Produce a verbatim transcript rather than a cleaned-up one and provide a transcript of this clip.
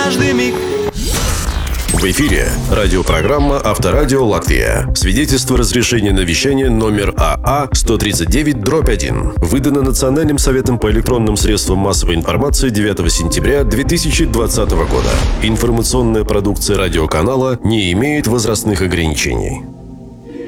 каждый миг. В эфире радиопрограмма «Авторадио Латвия». Свидетельство разрешения на вещание номер АА сто тридцать девять дробь один. Выдано Национальным советом по электронным средствам массовой информации девятого сентября две тысячи двадцатого года. Информационная продукция радиоканала не имеет возрастных ограничений.